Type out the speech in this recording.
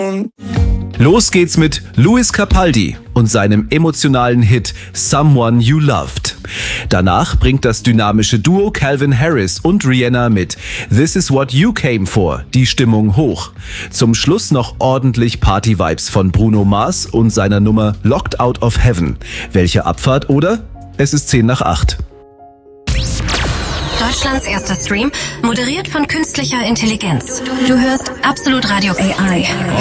down. Los geht's mit Lewis Capaldi und seinem emotionalen Hit Someone You Loved. Danach bringt das dynamische Duo Calvin Harris und Rihanna mit This Is What You Came For die Stimmung hoch. Zum Schluss noch ordentlich Party-Vibes von Bruno Mars und seiner Nummer Locked Out of Heaven. Welche Abfahrt, oder? Es ist 7:50. Deutschlands erster Stream, moderiert von künstlicher Intelligenz. Du hörst Absolut Radio AI.